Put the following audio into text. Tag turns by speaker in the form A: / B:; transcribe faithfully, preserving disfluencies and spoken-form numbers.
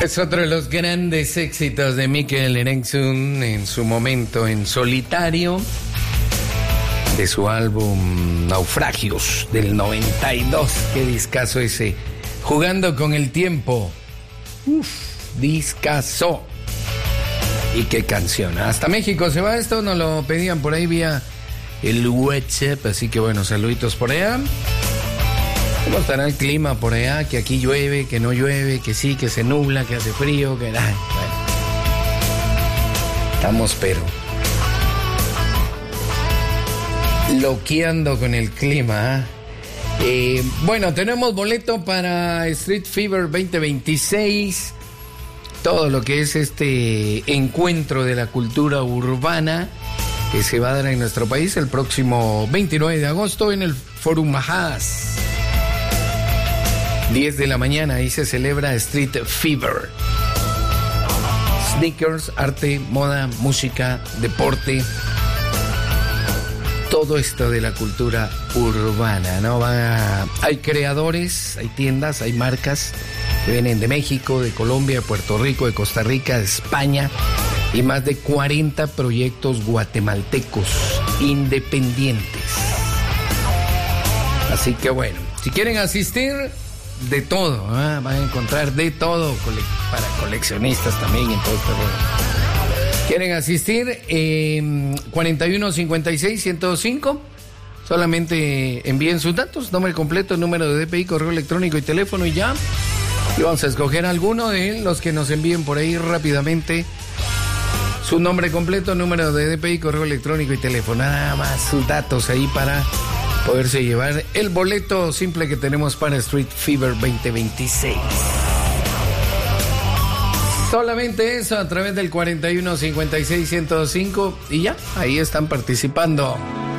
A: Es otro de los grandes éxitos de Mikkel Erentxun en su momento en solitario, de su álbum Naufragios del noventa y dos. Qué discazo ese, Jugando con el Tiempo. Uf, discazo. Y qué canción. Hasta México se va esto, nos lo pedían por ahí vía el WhatsApp, así que bueno, saluditos por allá. ¿Cómo estará el clima por allá? Que aquí llueve, que no llueve, que sí, que se nubla, que hace frío, que... Ay, bueno. Estamos pero... loqueando con el clima. ¿eh? Eh, bueno, tenemos boleto para Street Fever veinte veintiséis. Todo lo que es este encuentro de la cultura urbana que se va a dar en nuestro país el próximo veintinueve de agosto en el Forum Majas. diez de la mañana, ahí se celebra Street Fever. Sneakers, arte, moda, música, deporte. Todo esto de la cultura urbana, ¿no? Va, hay creadores, hay tiendas, hay marcas que vienen de México, de Colombia, de Puerto Rico, de Costa Rica, de España y más de cuarenta proyectos guatemaltecos independientes. Así que bueno, si quieren asistir, de todo, ¿eh? Van a encontrar de todo cole- para coleccionistas también y todo esto. ¿Quieren asistir? Eh, cuarenta y uno cincuenta y seis ciento cinco. Solamente envíen sus datos, nombre completo, número de D P I, correo electrónico y teléfono y ya. Y vamos a escoger alguno de los que nos envíen por ahí rápidamente su nombre completo, número de D P I, correo electrónico y teléfono. Nada más sus datos ahí para poderse llevar el boleto simple que tenemos para Street Fever veinte veintiséis. Solamente eso a través del cuarenta y uno cincuenta y seis ciento cinco y ya, ahí están participando.